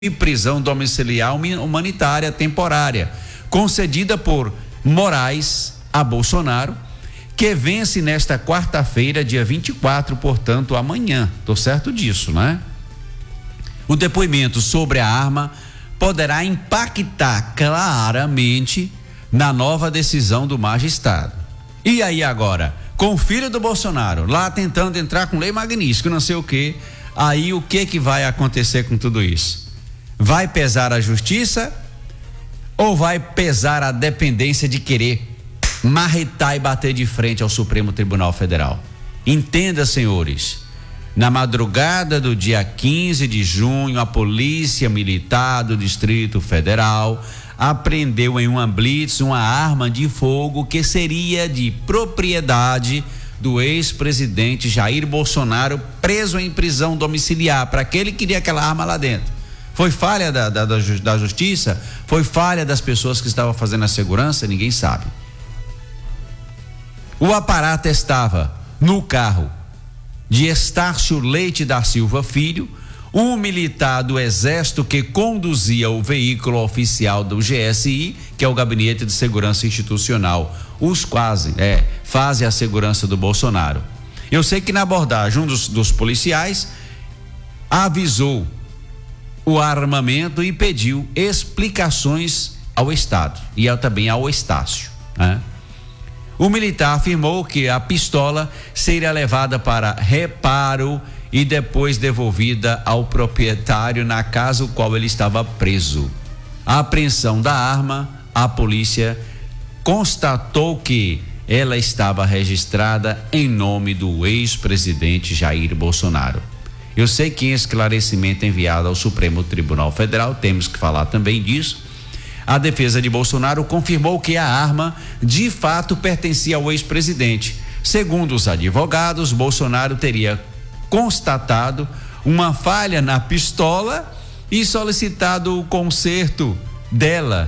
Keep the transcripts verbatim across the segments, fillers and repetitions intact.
e prisão domiciliar humanitária temporária, concedida por Moraes a Bolsonaro, que vence nesta quarta-feira, dia vinte e quatro, portanto, amanhã. Tô certo disso, né? O depoimento sobre a arma poderá impactar claramente na nova decisão do magistrado. E aí agora, com o filho do Bolsonaro lá tentando entrar com lei magnífica, não sei o quê, aí o que que vai acontecer com tudo isso? Vai pesar a justiça ou vai pesar a dependência de querer marretar e bater de frente ao Supremo Tribunal Federal? Entenda, senhores, na madrugada do dia quinze de junho, a Polícia Militar do Distrito Federal apreendeu em uma blitz uma arma de fogo que seria de propriedade do ex-presidente Jair Bolsonaro, preso em prisão domiciliar, para que ele queria aquela arma lá dentro. Foi falha da, da, da justiça? Foi falha das pessoas que estavam fazendo a segurança? Ninguém sabe. O aparato estava no carro de Estácio Leite da Silva Filho, um militar do Exército que conduzia o veículo oficial do G S I, que é o Gabinete de Segurança Institucional. Os quase, é, fazem a segurança do Bolsonaro. Eu sei que na abordagem um dos, dos policiais avisou o armamento e pediu explicações ao Estado e ao, também ao Estácio, né? O militar afirmou que a pistola seria levada para reparo e depois devolvida ao proprietário na casa o qual ele estava preso. A apreensão da arma, a polícia constatou que ela estava registrada em nome do ex-presidente Jair Bolsonaro. Eu sei que em esclarecimento enviado ao Supremo Tribunal Federal, temos que falar também disso, a defesa de Bolsonaro confirmou que a arma de fato pertencia ao ex-presidente. Segundo os advogados, Bolsonaro teria constatado uma falha na pistola e solicitado o conserto dela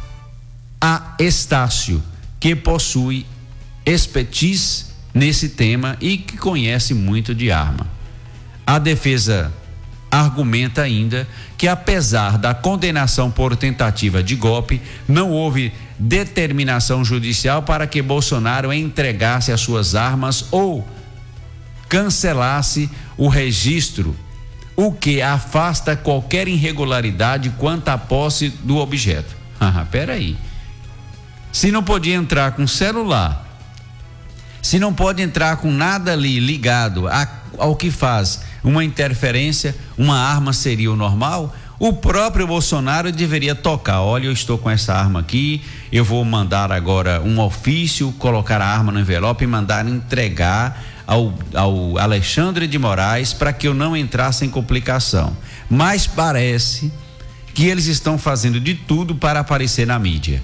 a Estácio, que possui expertise nesse tema e que conhece muito de arma. A defesa argumenta ainda que, apesar da condenação por tentativa de golpe, não houve determinação judicial para que Bolsonaro entregasse as suas armas ou cancelasse o registro, o que afasta qualquer irregularidade quanto à posse do objeto. Ah, peraí. Se não podia entrar com celular, se não pode entrar com nada ali ligado a, ao que faz uma interferência, uma arma seria o normal? O próprio Bolsonaro deveria tocar: olha, eu estou com essa arma aqui, eu vou mandar agora um ofício, colocar a arma no envelope e mandar entregar ao, ao Alexandre de Moraes para que eu não entrasse em complicação. Mas parece que eles estão fazendo de tudo para aparecer na mídia.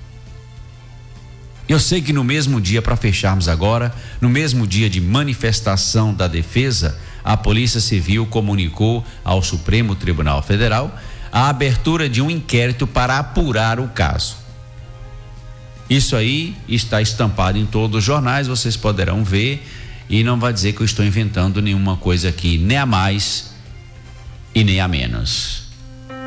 Eu sei que no mesmo dia, para fecharmos agora, no mesmo dia de manifestação da defesa, a Polícia Civil comunicou ao Supremo Tribunal Federal a abertura de um inquérito para apurar o caso. Isso aí está estampado em todos os jornais, vocês poderão ver, e não vai dizer que eu estou inventando nenhuma coisa aqui, nem a mais e nem a menos.